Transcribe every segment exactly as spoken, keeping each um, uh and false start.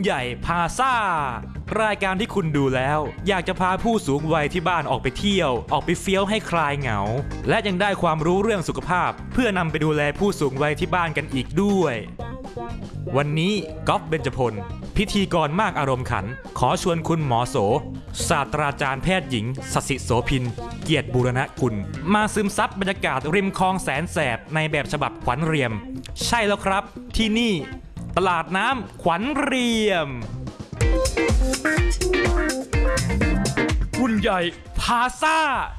ใหญ่พาซ่ารายการที่คุณดูแล้วอยากจะพาผู้สูงวัยที่บ้านออกไปเที่ยวออกไปเฟี้ยวให้คลายเหงาและยังได้ความรู้เรื่องสุขภาพเพื่อนำไปดูแลผู้สูงวัยที่บ้านกันอีกด้วยวันนี้ก๊อฟเบญจพลพิธีกรมากอารมณ์ขันขอชวนคุณหมอโสศาสตราจารย์แพทย์หญิงสศิโสพินเกียรติบูรณกุลมาซึมซับบรรยากาศริมคลองแสนแสบในแบบฉบับขวัญเรียมใช่แล้วครับที่นี่ตลาดน้ำขวัญเรียมรุ่นใหญ่พาซ่า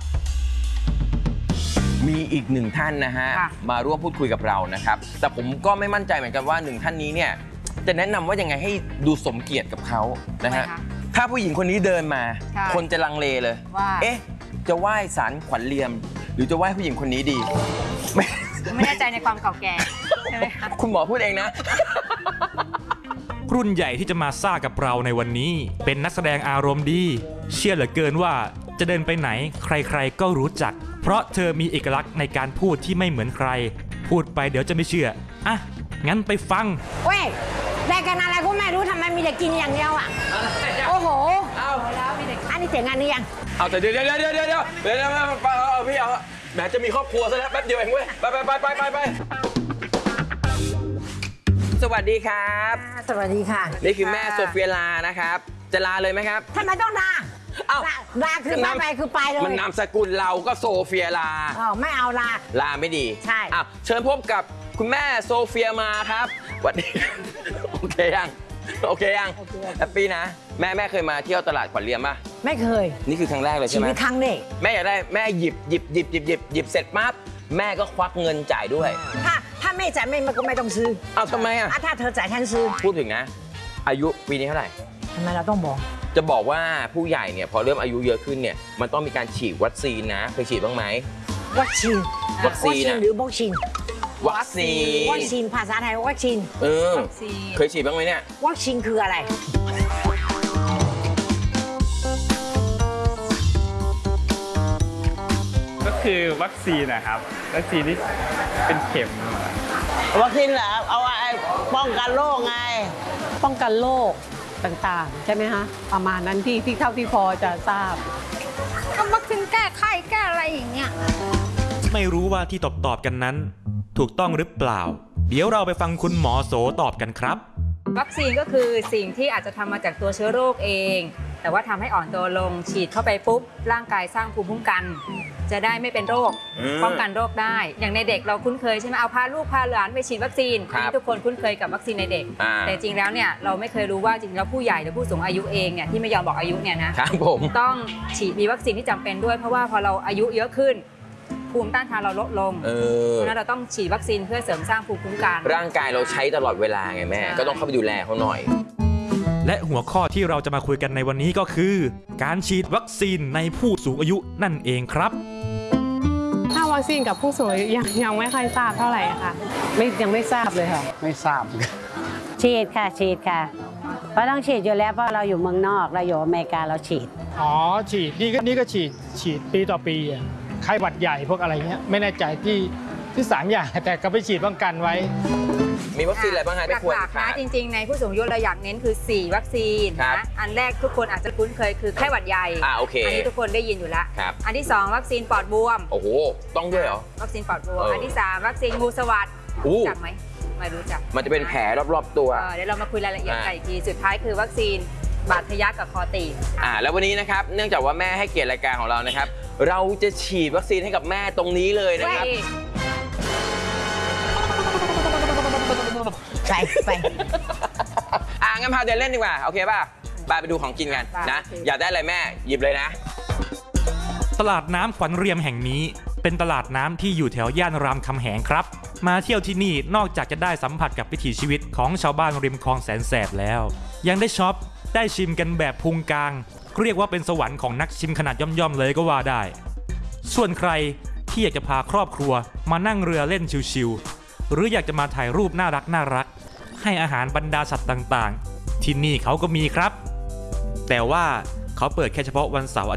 มีอีกหนึ่งท่านนะฮะมาร่วมพูดคุยกับเรานะครับแต่ผมก็ไม่มั่นใจเหมือนกันว่าหนึ่งท่านนี้เนี่ยจะแนะนำว่ายังไงให้ดูสมเกียรติกับเขานะฮะถ้าผู้หญิงคนนี้เดินมาคนจะลังเลเลยเอ๊ะจะไหว้ศาลขวัญเรียมหรือจะไหว้ผู้หญิงคนนี้ดีไม่ไม่แน่ใจในความเก่าแก่ใช่ไหมคะคุณหมอพูดเองนะรุ่นใหญ่ที่จะมาซ่ากับเราในวันนี้เป็นนักแสดงอารมณ์ดีเชื่อเหลือเกินว่าจะเดินไปไหนใครๆก็รู้จักเพราะเธอมีเอกลักษณ์ในการพูดที่ไม่เหมือนใครพูดไปเดี๋ยวจะไม่เชื่ออ่ะงั้นไปฟังเว้ยได้กันอะไรก็ไม่รู้ทำไมมีแต่กินอย่างเดียวอ่ะโอ้โหเอาแล้วมีแต่อันนี้เจ๋งงานนี้ยังเอาแต่เดี๋ยวเดี๋ยวเดี๋ยวเดี๋ยวเดี๋ยวเดี๋ยวเดี๋ยวเอาพี่เอาแหมจะมีครอบครัวซะแล้วแป๊บเดียวเองเว้ยไปไปไปไปไปไปสวัสดีครับสวัสดีค่ะนี่คือแม่โซเฟียลานะครับจะลาเลยไหมครับทำไมต้องลาเอ้าลาคือไปไปคือไปเลยมันนามสกุลเราก็โซเฟียลาอ๋อไม่เอาลาลาไม่ดีใช่อ่ะเชิญพบกับคุณแม่โซเฟียมาครับสวัสดีโอเคยังโอเคยังแฮปปี้นะแม่แม่เคยมาเที่ยวตลาดขวัญเรียมป่ะไม่เคยนี่คือครั้งแรกเลยใช่ไหมชีวิตครั้งแรกแม่อยากได้แม่หยิบหยิบหยิบหยิบหยิบหยิบเสร็จปั๊บแม่ก็ควักเงินจ่ายด้วยถ้าถ้าไม่จ่ายไม่ก็ไม่ต้องซื้อเอาทำไมอ่ะถ้าเธอจ่ายฉันซื้อพูดถึงนะอายุปีนี้เท่าไหร่ทำไมเราต้องบอกจะบอกว่าผู้ใหญ่เนี่ยพอเริ่มอายุเยอะขึ้นเนี่ยมันต้องมีการฉีดวัคซีนนะเคยฉีดบ้างไหมวัคซีนวัคซีนหรือวัคซีนวัคซีนวัคซีนภาษาไทยวัคซีนเออเคยฉีดบ้างไหมเนี่ยวัคซีนคืออะไรก็คือวัคซีนนะครับวัคซีนที่เป็นเข็มวัคซีนเหรอเอาไอ้ป้องกันโรคไงป้องกันโรคต่างๆใช่ไหมฮะประมาณนั้นที่ที่เท่าที่พอจะทราบวัคซีนแก้ไข้แก้อะไรอย่างเงี้ยไม่รู้ว่าที่ตอบตอบกันนั้นถูกต้องหรือเปล่าเดี๋ยวเราไปฟังคุณหมอโสตอบกันครับวัคซีนก็คือสิ่งที่อาจจะทำมาจากตัวเชื้อโรคเองแต่ว่าทำให้อ่อนตัวลงฉีดเข้าไปปุ๊บร่างกายสร้างภูมิคุ้มกันจะได้ไม่เป็นโรคป้องกันโรคได้อย่างในเด็กเราคุ้นเคยใช่ไหมเอาพาลูกพาหลานไปฉีดวัคซีนทุกคนคุ้นเคยกับวัคซีนในเด็กแต่จริงแล้วเนี่ยเราไม่เคยรู้ว่าจริงแล้วผู้ใหญ่หรือผู้สูงอายุเองเนี่ยที่ไม่ยอมบอกอายุเนี่ยนะครับผมต้องฉีดมีวัคซีนที่จำเป็นด้วยเพราะว่าพอเราอายุเยอะขึ้นภูมิต้านทานเราลดลงเพราะนั้นเราต้องฉีดวัคซีนเพื่อเสริมสร้างภูมิคุ้มกันร่างกายเราใช้ตลอดเวลาไงแม่ก็ต้องเข้าไปดูแลเขาหน่อยและหัวข้อที่เราจะมาคุยกันในวันนี้ก็คือการฉีดวัคซีนในผู้สูงอายุนั่นเองครับถ้าวัคซีนกับผู้สูงอายุยังยังไม่ค่อยทราบเท่าไหร่ค่ะไม่ยังไม่ทราบเลยค่ะไม่ทราบฉีดค่ะฉีดค่ะเพราะต้องฉีดอยู่แล้วเพราะเราอยู่เมืองนอกเราอยู่อเมริกาเราฉีดอ๋อฉีดนี่ก็นี่ก็ฉีดฉีดปีต่อปีไข้หวัดใหญ่พวกอะไรเงี้ยไม่แน่ใจที่ที่สามอย่างแต่ก็ไปฉีดป้องกันไว้มีวัคซีนอะไรบ้างคะที่ควรหลักๆนะจริงๆในผู้สูงอายุเราอยากเน้นคือสี่วัคซีนนะอันแรกทุกคนอาจจะคุ้นเคยคือไข้หวัดใหญ่อ่าโอเคอันนี้ทุกคนได้ยินอยู่แล้วอันที่สองวัคซีนปอดบวมโอ้โหต้องด้วยเหรอวัคซีนปอดบวมอันที่สามวัคซีนงูสวัสด์รู้จักไหมไม่รู้จักมันจะเป็นแผลรอบๆตัวเดี๋ยวเรามาคุยรายละเอียดกันอีกทีสุดท้ายคือวัคซีนบาดทะยักกับคอตีบอ่าแล้ววันนี้นะครับเนื่องจากว่าแม่ให้เกียรติรายการของเรานะครับเราจะฉีดวัคซีนให้กับแม่ตรงนี้เลยนะครับไปไปอ่างั้นพาเดินเล่นดีกว่าโอเคป่ะไปไปดูของกินกันนะอยากได้อะไรแม่หยิบเลยนะตลาดน้ำขวัญเรียมแห่งนี้เป็นตลาดน้ำที่อยู่แถวย่านรามคำแหงครับมาเที่ยวที่นี่นอกจากจะได้สัมผัสกับวิถีชีวิตของชาวบ้านริมคลองแสนแสบแล้วยังได้ช็อปได้ชิมกันแบบพุงกลางเรียกว่าเป็นสวรรค์ของนักชิมขนาดย่อมๆเลยก็ว่าได้ส่วนใครที่อยากจะพาครอบครัวมานั่งเรือเล่นชิวๆหรืออยากจะมาถ่ายรูปน่ารักน่ารักให้อาหารบรรดาสัตว์ต่างๆที่นี่เขาก็มีครับแต่ว่าเขาเปิดแค่เฉพาะวันเสาร์